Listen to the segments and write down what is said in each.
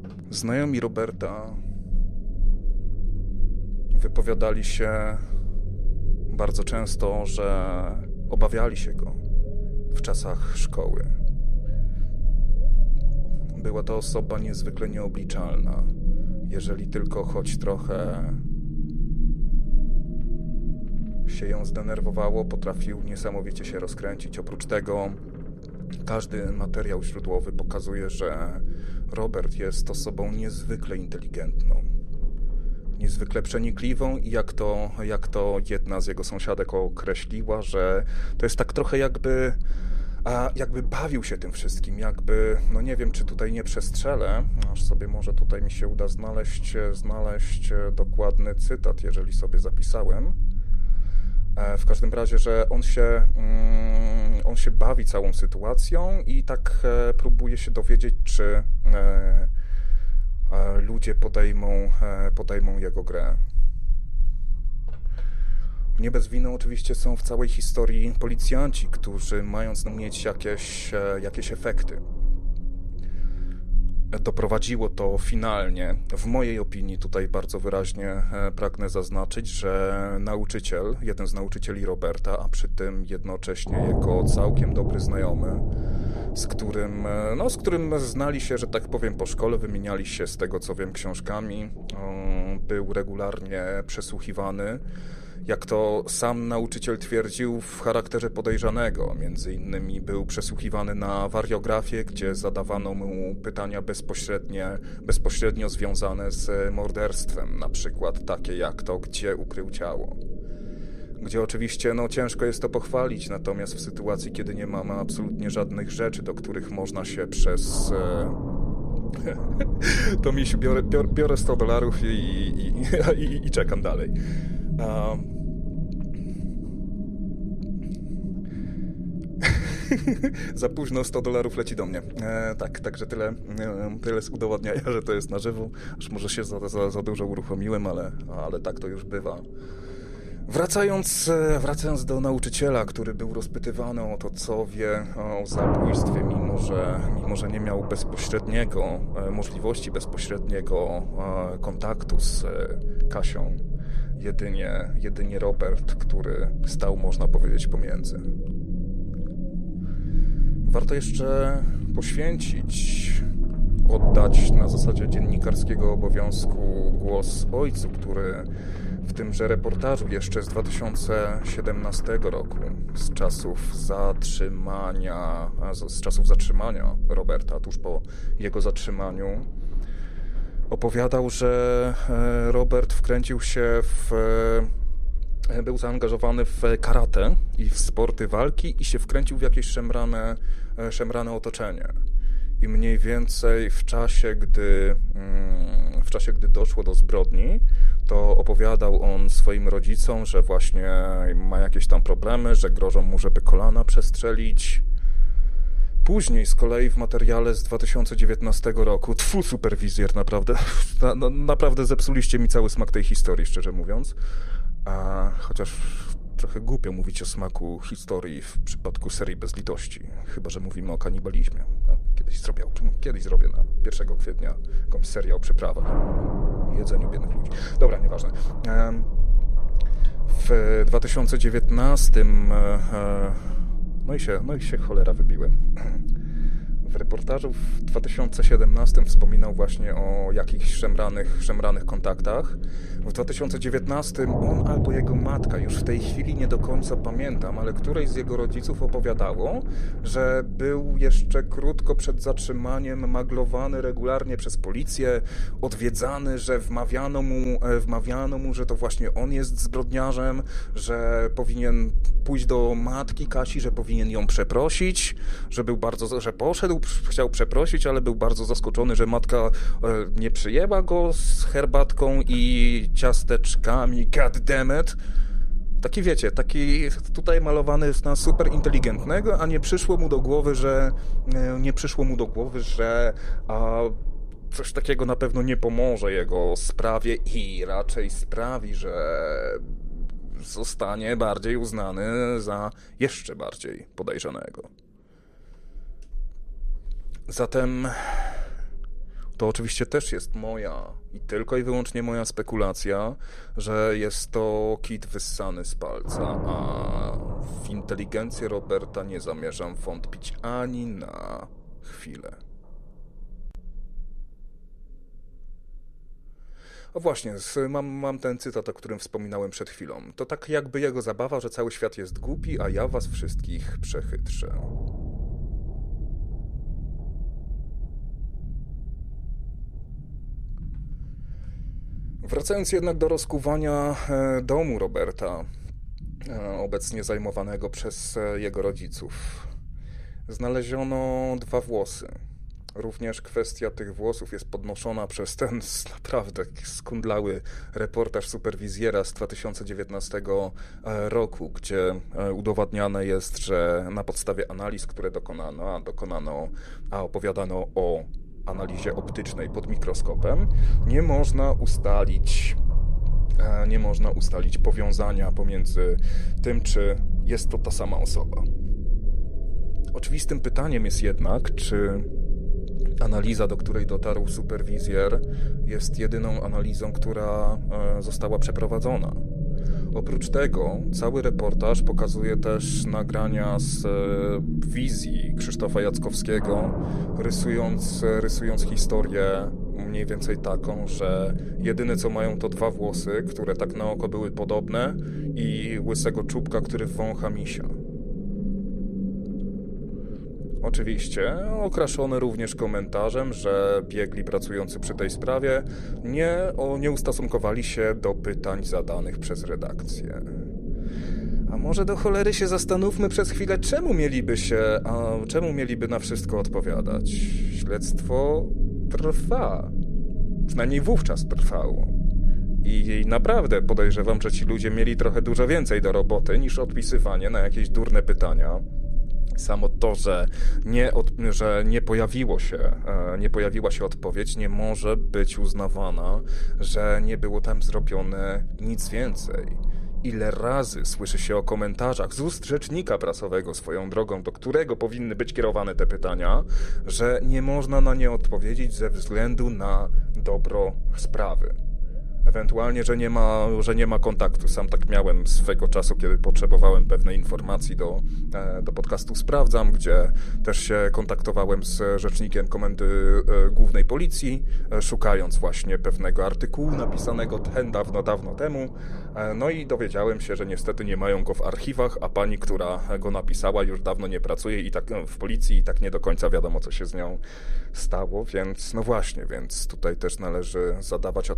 Znajomi Roberta wypowiadali się bardzo często, że obawiali się go w czasach szkoły. Była to osoba niezwykle nieobliczalna. Jeżeli tylko choć trochę się ją zdenerwowało, potrafił niesamowicie się rozkręcić. Oprócz tego każdy materiał źródłowy pokazuje, że Robert jest osobą niezwykle inteligentną, niezwykle przenikliwą i jak to jedna z jego sąsiadek określiła, że to jest tak trochę jakby bawił się tym wszystkim, no nie wiem, czy tutaj nie przestrzelę, aż sobie może tutaj mi się uda znaleźć dokładny cytat, jeżeli sobie zapisałem. W każdym razie, że on się bawi całą sytuacją i tak próbuje się dowiedzieć, czy ludzie podejmą jego grę. Nie bez winy oczywiście są w całej historii policjanci, którzy mając mieć jakieś efekty. Doprowadziło to finalnie, w mojej opinii tutaj bardzo wyraźnie pragnę zaznaczyć, że jeden z nauczycieli Roberta, a przy tym jednocześnie jego całkiem dobry znajomy, z którym znali się, że tak powiem, po szkole, wymieniali się z tego co wiem książkami, był regularnie przesłuchiwany. Jak to sam nauczyciel twierdził, w charakterze podejrzanego. Między innymi był przesłuchiwany na wariografię, gdzie zadawano mu pytania bezpośrednio związane z morderstwem. Na przykład takie jak to, gdzie ukrył ciało. Gdzie oczywiście ciężko jest to pochwalić, natomiast w sytuacji, kiedy nie mamy absolutnie żadnych rzeczy, do których można się przez... to mi się biorę $100 i czekam dalej. Za późno $100 leci do mnie. Także tyle z udowadniania, że to jest na żywo. Aż może się za dużo uruchomiłem, ale tak to już bywa. Wracając do nauczyciela, który był rozpytywany o to, co wie o zabójstwie, mimo że nie miał możliwości bezpośredniego kontaktu z Kasią. Jedynie Robert, który stał, można powiedzieć, pomiędzy. Warto jeszcze oddać na zasadzie dziennikarskiego obowiązku głos ojcu, który w tymże reportażu jeszcze z 2017 roku, z czasów zatrzymania Roberta, tuż po jego zatrzymaniu, opowiadał, że Robert był zaangażowany w karate i w sporty walki i się wkręcił w jakieś szemrane otoczenie. I mniej więcej w czasie, gdy doszło do zbrodni, to opowiadał on swoim rodzicom, że właśnie ma jakieś tam problemy, że grożą mu, żeby kolana przestrzelić. Później z kolei w materiale z 2019 roku, superwizjer, naprawdę zepsuliście mi cały smak tej historii, szczerze mówiąc. Chociaż trochę głupio mówić o smaku historii w przypadku serii Bez litości, chyba że mówimy o kanibalizmie. Kiedyś zrobię na 1 kwietnia jakąś serię o przyprawach i jedzeniu biednych ludzi. Dobra, nieważne. W 2019 no i się cholera wybiłem. W reportażu w 2017 wspominał właśnie o jakichś szemranych kontaktach. W 2019 on albo jego matka, już w tej chwili nie do końca pamiętam, ale któreś z jego rodziców opowiadało, że był jeszcze krótko przed zatrzymaniem maglowany regularnie przez policję, odwiedzany, że wmawiano mu, że to właśnie on jest zbrodniarzem, że powinien pójść do matki Kasi, że powinien ją przeprosić, że poszedł, chciał przeprosić, ale był bardzo zaskoczony, że matka nie przyjęła go z herbatką i ciasteczkami, god damn it. Taki tutaj malowany jest na super inteligentnego, a nie przyszło mu do głowy, że coś takiego na pewno nie pomoże jego sprawie i raczej sprawi, że zostanie bardziej uznany za jeszcze bardziej podejrzanego. Zatem To oczywiście też jest moja i tylko i wyłącznie moja spekulacja, że jest to kit wyssany z palca, a w inteligencję Roberta nie zamierzam wątpić ani na chwilę. O właśnie, mam ten cytat, o którym wspominałem przed chwilą. To tak jakby jego zabawa, że cały świat jest głupi, a ja was wszystkich przechytrzę. Wracając jednak do rozkuwania domu Roberta, obecnie zajmowanego przez jego rodziców, znaleziono 2 włosy. Również kwestia tych włosów jest podnoszona przez ten naprawdę skundlały reportaż superwizjera z 2019 roku, gdzie udowadniane jest, że na podstawie analiz, które opowiadano o analizie optycznej pod mikroskopem, nie można ustalić powiązania pomiędzy tym, czy jest to ta sama osoba. Oczywistym pytaniem jest jednak, czy analiza, do której dotarł superwizjer, jest jedyną analizą, która została przeprowadzona. Oprócz tego cały reportaż pokazuje też nagrania z wizji Krzysztofa Jackowskiego, rysując historię mniej więcej taką, że jedyne co mają to 2 włosy, które tak na oko były podobne, i łysego czubka, który wącha misia. Oczywiście okraszone również komentarzem, że biegli pracujący przy tej sprawie nie ustosunkowali się do pytań zadanych przez redakcję. A może do cholery się zastanówmy przez chwilę, czemu mieliby na wszystko odpowiadać? Śledztwo trwa. Przynajmniej wówczas trwało. I naprawdę podejrzewam, że ci ludzie mieli trochę dużo więcej do roboty niż odpisywanie na jakieś durne pytania. Samo to, że nie pojawiła się odpowiedź, nie może być uznawana, że nie było tam zrobione nic więcej. Ile razy słyszy się o komentarzach z ust rzecznika prasowego swoją drogą, do którego powinny być kierowane te pytania, że nie można na nie odpowiedzieć ze względu na dobro sprawy. Ewentualnie, że nie ma kontaktu. Sam tak miałem swego czasu, kiedy potrzebowałem pewnej informacji do podcastu Sprawdzam, gdzie też się kontaktowałem z rzecznikiem Komendy Głównej Policji, szukając właśnie pewnego artykułu napisanego dawno temu. No i dowiedziałem się, że niestety nie mają go w archiwach, a pani, która go napisała, już dawno nie pracuje i tak w policji i tak nie do końca wiadomo, co się z nią stało, więc no właśnie, więc tutaj też należy zadawać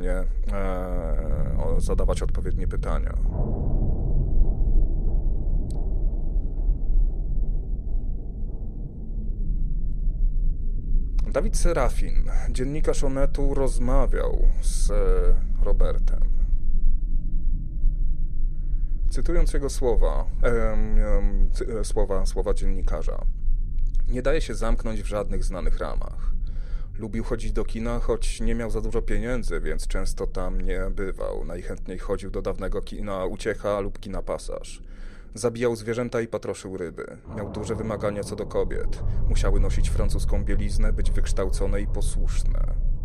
odpowiednie pytania. Dawid Serafin, dziennikarz Onetu, rozmawiał z Robertem. Cytując jego słowa dziennikarza: nie daje się zamknąć w żadnych znanych ramach. Lubił chodzić do kina, choć nie miał za dużo pieniędzy, więc często tam nie bywał. Najchętniej chodził do dawnego kina Uciecha lub kina Pasaż. Zabijał zwierzęta i patroszył ryby. Miał duże wymagania co do kobiet. Musiały nosić francuską bieliznę, być wykształcone i posłuszne.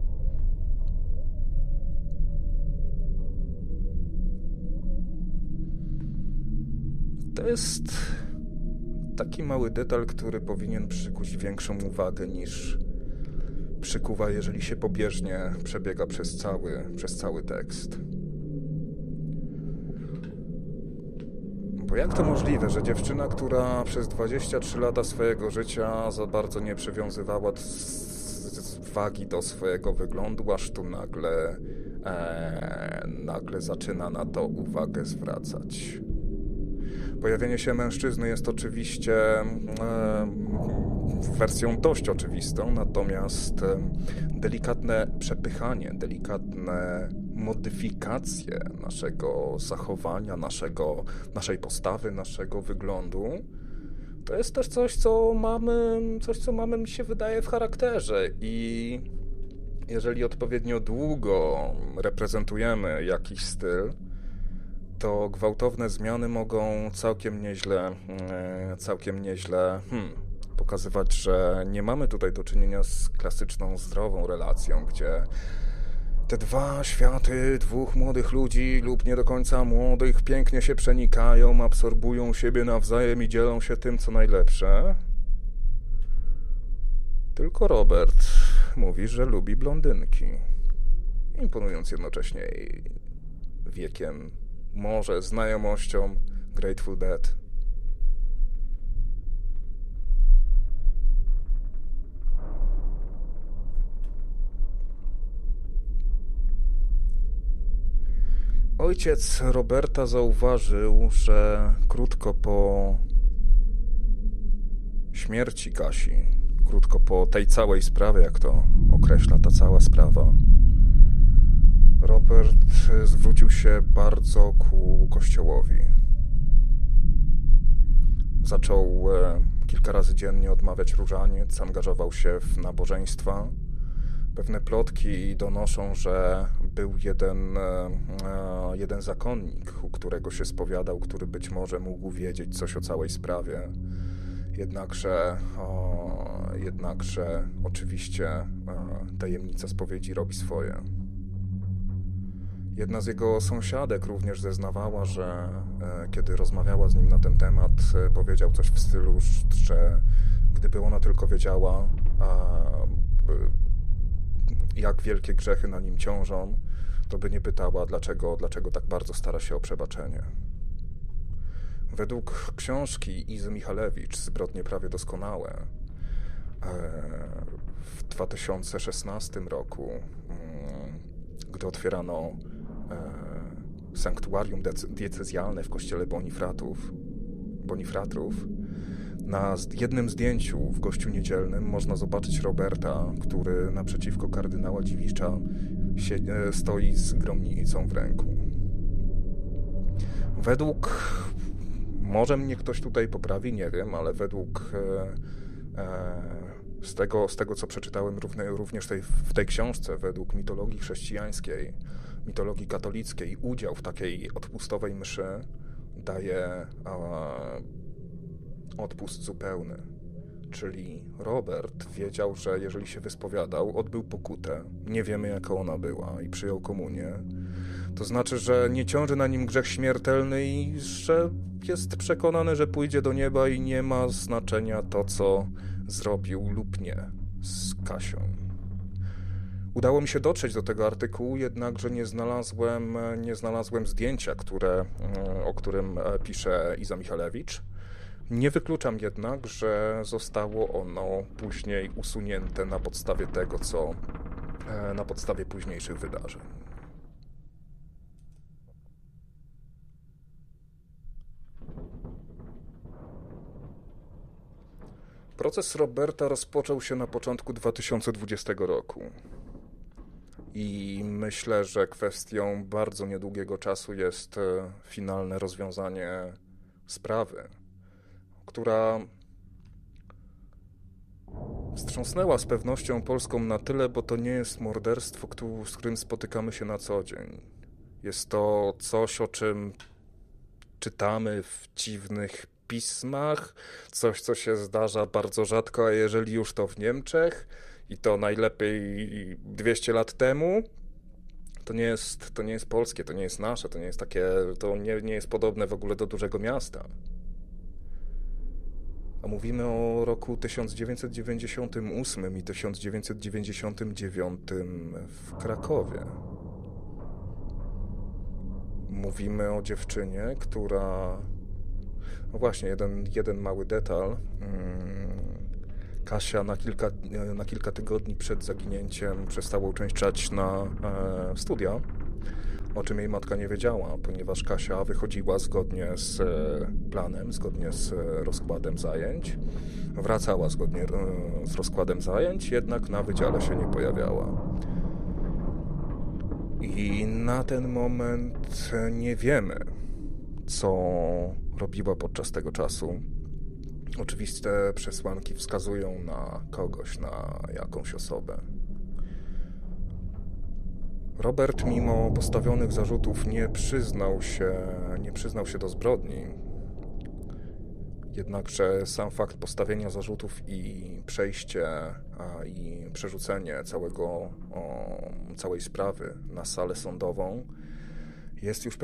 To jest taki mały detal, który powinien przykuć większą uwagę niż przykuwa, jeżeli się pobieżnie przebiega przez cały tekst. Bo jak to możliwe, że dziewczyna, która przez 23 lata swojego życia za bardzo nie przywiązywała wagi do swojego wyglądu, aż tu nagle zaczyna na to uwagę zwracać. Pojawienie się mężczyzny jest oczywiście wersją dość oczywistą, natomiast delikatne przepychanie, delikatne modyfikacje naszego zachowania, naszej postawy, naszego wyglądu, to jest też coś, co mamy, mi się wydaje, w charakterze. I jeżeli odpowiednio długo reprezentujemy jakiś styl, to gwałtowne zmiany mogą całkiem nieźle pokazywać, że nie mamy tutaj do czynienia z klasyczną, zdrową relacją, gdzie te dwa światy, dwóch młodych ludzi lub nie do końca młodych pięknie się przenikają, absorbują siebie nawzajem i dzielą się tym, co najlepsze. Tylko Robert mówi, że lubi blondynki, imponując jednocześnie jej wiekiem, może znajomością Grateful Dead. Ojciec Roberta zauważył, że krótko po śmierci Kasi, krótko po tej całej sprawie, jak to określa ta cała sprawa, Robert zwrócił się bardzo ku Kościołowi. Zaczął kilka razy dziennie odmawiać różaniec, zaangażował się w nabożeństwa. Pewne plotki donoszą, że był jeden zakonnik, u którego się spowiadał, który być może mógł wiedzieć coś o całej sprawie. Jednakże oczywiście tajemnica spowiedzi robi swoje. Jedna z jego sąsiadek również zeznawała, że kiedy rozmawiała z nim na ten temat, powiedział coś w stylu, że gdyby ona tylko wiedziała, jak wielkie grzechy na nim ciążą, to by nie pytała, dlaczego tak bardzo stara się o przebaczenie. Według książki Izy Michalewicz Zbrodnie prawie doskonałe w 2016 roku, gdy otwierano sanktuarium diecezjalne w kościele Bonifratrów, na jednym zdjęciu w Gościu Niedzielnym można zobaczyć Roberta, który naprzeciwko kardynała Dziwicza stoi z gromnicą w ręku. Może mnie ktoś tutaj poprawi, nie wiem, ale z tego co przeczytałem również w tej książce, według mitologii chrześcijańskiej, mitologii katolickiej, udział w takiej odpustowej mszy daje odpust zupełny. Czyli Robert wiedział, że jeżeli się wyspowiadał, odbył pokutę, nie wiemy jaka ona była i przyjął komunię, to znaczy, że nie ciąży na nim grzech śmiertelny i że jest przekonany, że pójdzie do nieba i nie ma znaczenia to, co zrobił lub nie z Kasią. Udało mi się dotrzeć do tego artykułu, jednakże nie znalazłem zdjęcia, o którym pisze Iza Michalewicz. Nie wykluczam jednak, że zostało ono później usunięte na podstawie późniejszych wydarzeń. Proces Roberta rozpoczął się na początku 2020 roku. I myślę, że kwestią bardzo niedługiego czasu jest finalne rozwiązanie sprawy, która wstrząsnęła z pewnością Polską na tyle, bo to nie jest morderstwo, z którym spotykamy się na co dzień. Jest to coś, o czym czytamy w dziwnych pismach, coś, co się zdarza bardzo rzadko, a jeżeli już to w Niemczech i to najlepiej 200 lat temu, to nie jest polskie, to nie jest nasze, to nie jest podobne w ogóle do dużego miasta. A mówimy o roku 1998 i 1999 w Krakowie. Mówimy o dziewczynie, która... No właśnie, jeden mały detal. Kasia na kilka tygodni przed zaginięciem przestała uczęszczać na studia, o czym jej matka nie wiedziała, ponieważ Kasia wychodziła zgodnie z planem, zgodnie z rozkładem zajęć, wracała zgodnie z rozkładem zajęć, jednak na wydziale się nie pojawiała. I na ten moment nie wiemy, co robiła podczas tego czasu. Oczywiste przesłanki wskazują na kogoś, na jakąś osobę. Robert, mimo postawionych zarzutów, nie przyznał się do zbrodni. Jednakże sam fakt postawienia zarzutów i przejście i przerzucenie całej sprawy na salę sądową jest już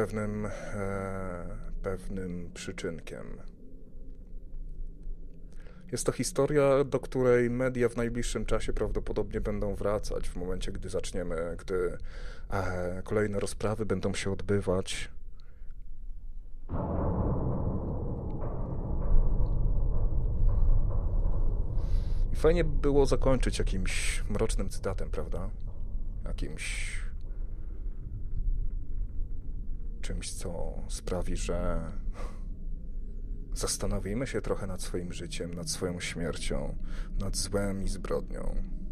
pewnym przyczynkiem. Jest to historia, do której media w najbliższym czasie prawdopodobnie będą wracać w momencie, gdy kolejne rozprawy będą się odbywać. I fajnie by było zakończyć jakimś mrocznym cytatem, prawda? Jakimś czymś, co sprawi, że zastanowimy się trochę nad swoim życiem, nad swoją śmiercią, nad złem i zbrodnią.